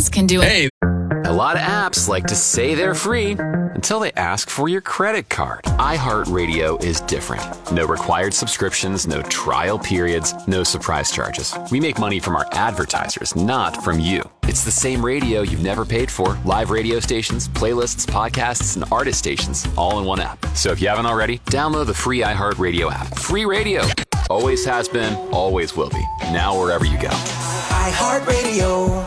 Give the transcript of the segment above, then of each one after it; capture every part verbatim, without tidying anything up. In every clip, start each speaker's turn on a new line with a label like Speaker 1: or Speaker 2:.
Speaker 1: apps can do it.
Speaker 2: Hey, a lot of apps like to say they're free until they ask for your credit card. iHeartRadio is different. No required subscriptions, no trial periods, no surprise charges. We make money from our advertisers, not from you. It's the same radio you've never paid for. Live radio stations, playlists, podcasts, and artist stations, all in one app. So if you haven't already, download the free iHeartRadio app. Free radio. Always has been, always will be. Now wherever you go.
Speaker 3: iHeartRadio.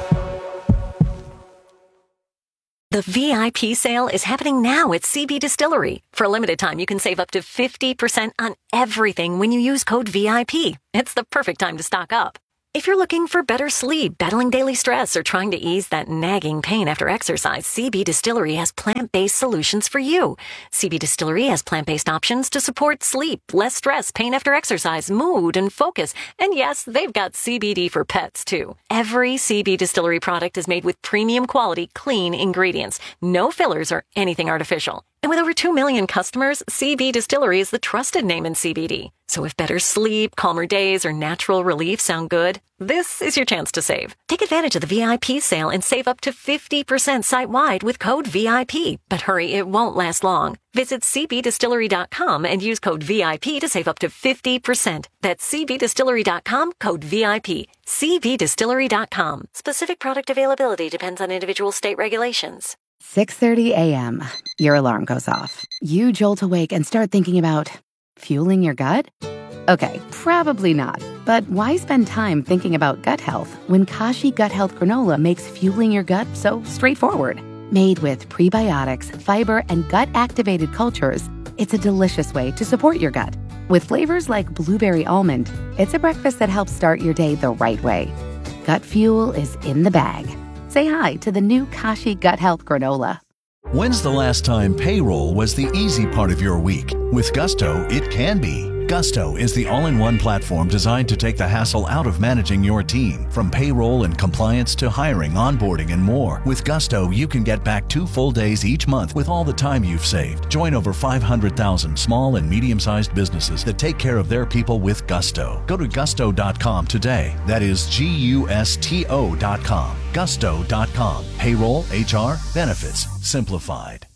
Speaker 4: The V I P sale is happening now at C B Distillery. For a limited time, you can save up to fifty percent on everything when you use code V I P. It's the perfect time to stock up. If you're looking for better sleep, battling daily stress, or trying to ease that nagging pain after exercise, C B Distillery has plant-based solutions for you. C B Distillery has plant-based options to support sleep, less stress, pain after exercise, mood, and focus. And yes, they've got C B D for pets, too. Every C B Distillery product is made with premium quality, clean ingredients. No fillers or anything artificial. And with over two million customers, C B Distillery is the trusted name in C B D. So if better sleep, calmer days, or natural relief sound good, this is your chance to save. Take advantage of the V I P sale and save up to fifty percent site-wide with code V I P. But hurry, it won't last long. Visit c b distillery dot com and use code V I P to save up to fifty percent. That's c b distillery dot com, code V I P. c b distillery dot com. Specific product availability depends on individual state regulations.
Speaker 5: six thirty a.m. Your alarm goes off. You jolt awake and start thinking about fueling your gut? Okay, probably not. But why spend time thinking about gut health when Kashi Gut Health Granola makes fueling your gut so straightforward? Made with prebiotics, fiber, and gut-activated cultures, it's a delicious way to support your gut. With flavors like blueberry almond, it's a breakfast that helps start your day the right way. Gut fuel is in the bag. Say hi to the new Kashi Gut Health Granola.
Speaker 6: When's the last time payroll was the easy part of your week? With Gusto, it can be. Gusto is the all-in-one platform designed to take the hassle out of managing your team. From payroll and compliance to hiring, onboarding, and more. With Gusto, you can get back two full days each month with all the time you've saved. Join over five hundred thousand small and medium-sized businesses that take care of their people with Gusto. Go to gusto dot com today. That is G U S T O dot com. gusto dot com. Payroll, H R, benefits, simplified.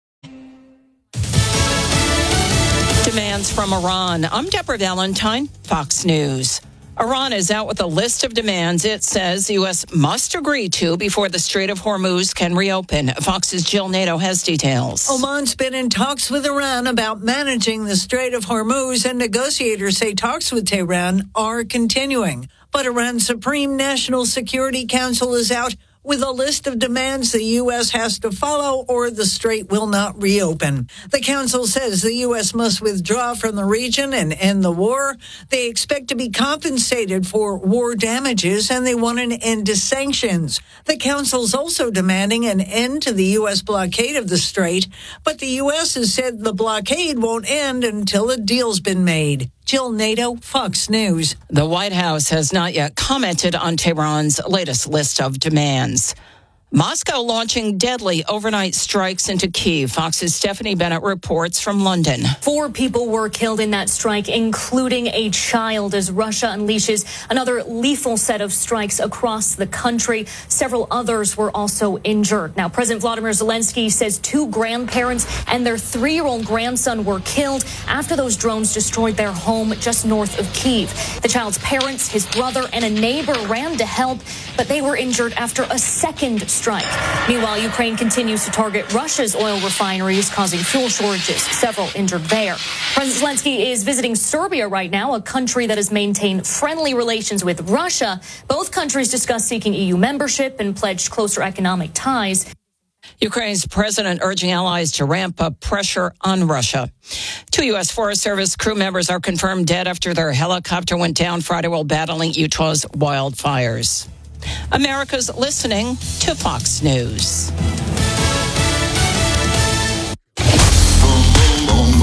Speaker 7: Demands from Iran. I'm Deborah Valentine, Fox News. Iran is out with a list of demands it says the U S must agree to before the Strait of Hormuz can reopen. Fox's Jill Nato has details.
Speaker 8: Oman's been in talks with Iran about managing the Strait of Hormuz, and negotiators say talks with Tehran are continuing. But Iran's Supreme National Security Council is out with a list of demands the U S has to follow or the strait will not reopen. The council says the U S must withdraw from the region and end the war. They expect to be compensated for war damages, and they want an end to sanctions. The council's also demanding an end to the U S blockade of the strait, but the U S has said the blockade won't end until a deal's been made. Jill Nato, Fox News.
Speaker 7: The White House has not yet commented on Tehran's latest list of demands. Moscow launching deadly overnight strikes into Kyiv. Fox's Stephanie Bennett reports from London.
Speaker 9: Four people were killed in that strike, including a child, as Russia unleashes another lethal set of strikes across the country. Several others were also injured. Now, President Vladimir Zelensky says two grandparents and their three-year-old grandson were killed after those drones destroyed their home just north of Kyiv. The child's parents, his brother, and a neighbor ran to help, but they were injured after a second strike. strike. Meanwhile, Ukraine continues to target Russia's oil refineries, causing fuel shortages. Several injured there. President Zelensky is visiting Serbia right now, a country that has maintained friendly relations with Russia. Both countries discussed seeking E U membership and pledged closer economic ties.
Speaker 7: Ukraine's president urging allies to ramp up pressure on Russia. Two U S Forest Service crew members are confirmed dead after their helicopter went down Friday while battling Utah's wildfires. America's listening to Fox News.
Speaker 10: Boom, boom, boom, boom.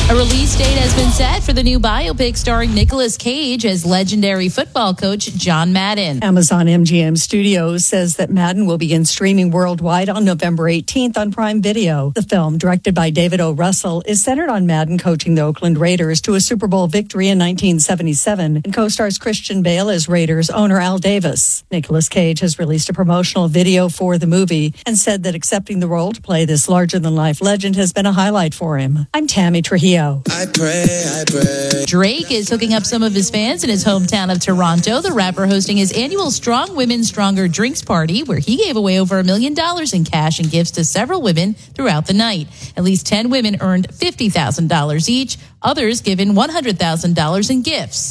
Speaker 1: A release date has been set for the new biopic starring Nicolas Cage as legendary football coach John Madden.
Speaker 10: Amazon M G M Studios says that Madden will begin streaming worldwide on November eighteenth on Prime Video. The film, directed by David O. Russell, is centered on Madden coaching the Oakland Raiders to a Super Bowl victory in nineteen seventy-seven and co-stars Christian Bale as Raiders owner Al Davis. Nicolas Cage has released a promotional video for the movie and said that accepting the role to play this larger-than-life legend has been a highlight for him. I'm Tammy Trujillo.
Speaker 11: I pray, I pray.
Speaker 1: Drake is hooking up some of his fans in his hometown of Toronto. The rapper hosting his annual Strong Women Stronger Drinks Party, where he gave away over a million dollars in cash and gifts to several women throughout the night. At least ten women earned fifty thousand dollars each. Others given one hundred thousand dollars in gifts.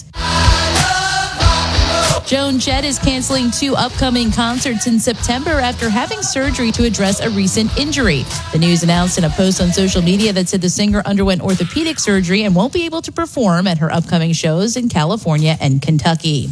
Speaker 1: Joan Jett is canceling two upcoming concerts in September after having surgery to address a recent injury. The news announced in a post on social media that said the singer underwent orthopedic surgery and won't be able to perform at her upcoming shows in California and Kentucky.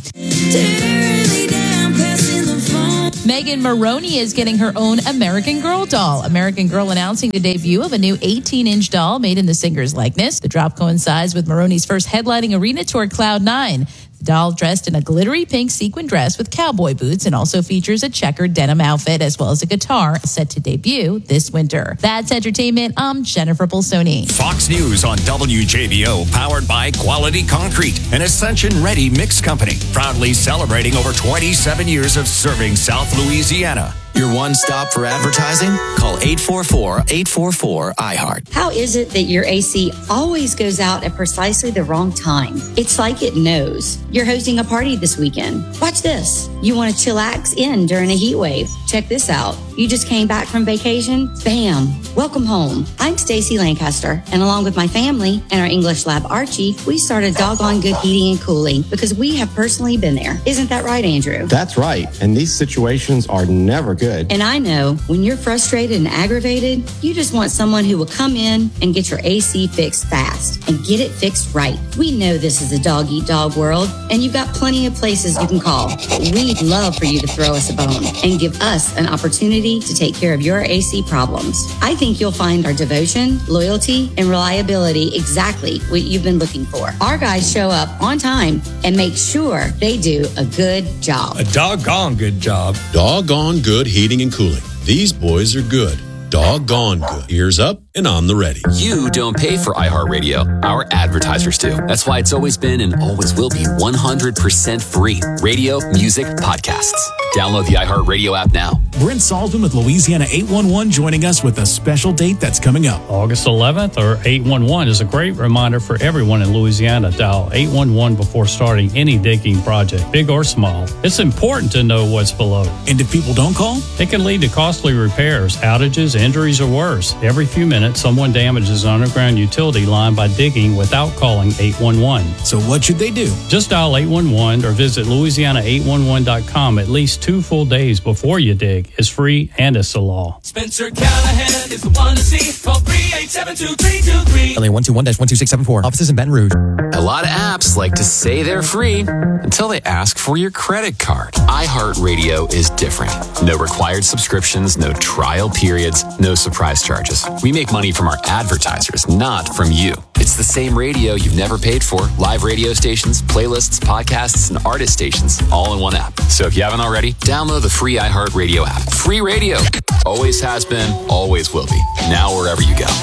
Speaker 1: Megan Maroney is getting her own American Girl doll. American Girl announcing the debut of a new eighteen-inch doll made in the singer's likeness. The drop coincides with Maroney's first headlining arena tour, Cloud Nine. The doll dressed in a glittery pink sequin dress with cowboy boots and also features a checkered denim outfit as well as a guitar set to debut this winter. That's entertainment. I'm Jennifer Bolsoni.
Speaker 12: Fox News on W J B O, powered by Quality Concrete, an Ascension Ready Mix Company, proudly celebrating over twenty-seven years of serving South Louisiana.
Speaker 13: Your one stop for advertising? Call eight four four, eight four four, I heart.
Speaker 14: How is it that your A C always goes out at precisely the wrong time? It's like it knows. You're hosting a party this weekend. Watch this. You want to chillax in during a heat wave. Check this out. You just came back from vacation? Bam! Welcome home. I'm Stacy Lancaster, and along with my family and our English lab Archie, we started Doggone Good Heating and Cooling because we have personally been there. Isn't that right, Andrew?
Speaker 15: That's right. And these situations are never good.
Speaker 14: And I know when you're frustrated and aggravated, you just want someone who will come in and get your A C fixed fast and get it fixed right. We know this is a dog-eat-dog world, and you've got plenty of places you can call. We'd love for you to throw us a bone and give us an opportunity to take care of your A C problems. I think you'll find our devotion, loyalty, and reliability exactly what you've been looking for. Our guys show up on time and make sure they do a good job.
Speaker 16: A doggone good job.
Speaker 17: Doggone Good Heating and Cooling. These boys are good. Doggone good. Ears up and on the ready.
Speaker 2: You don't pay for iHeartRadio. Our advertisers do. That's why it's always been and always will be one hundred percent free. Radio, music, podcasts. Download the iHeartRadio app now.
Speaker 18: Brent Salzman with Louisiana eight one one joining us with a special date that's coming up.
Speaker 19: August eleventh or eight one one is a great reminder for everyone in Louisiana. Dial eight one one before starting any digging project, big or small. It's important to know what's below.
Speaker 18: And if people don't call?
Speaker 19: It can lead to costly repairs, outages, injuries, or worse. Every few minutes, someone damages an underground utility line by digging without calling eight one one.
Speaker 18: So what should they do?
Speaker 19: Just dial eight one one or visit Louisiana eight one one dot com at least two full days before you dig. It's free and it's the law.
Speaker 3: Spencer Callahan is the one to see. Call three eight seven two, three two three.
Speaker 20: L A one two one dash one two six seven four. Offices in Baton Rouge.
Speaker 2: A lot of apps like to say they're free until they ask for your credit card. iHeartRadio is different. No required subscriptions, no trial periods, no surprise charges. We make money from our advertisers, not from you. It's the same radio you've never paid for. Live radio stations, playlists, podcasts, and artist stations all in one app. So if you haven't already, download the free iHeartRadio app. Free radio. Always has been, always will be. Now wherever you go.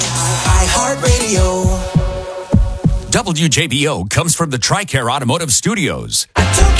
Speaker 3: iHeartRadio.
Speaker 12: W J B O comes from the TRICARE Automotive Studios.
Speaker 3: I took